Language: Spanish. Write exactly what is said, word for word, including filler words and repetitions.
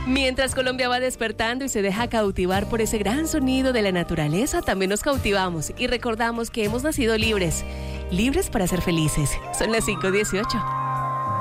Mientras Colombia va despertando y se deja cautivar por ese gran sonido de la naturaleza, también nos cautivamos y recordamos que hemos nacido libres, libres para ser felices. Son las cinco dieciocho.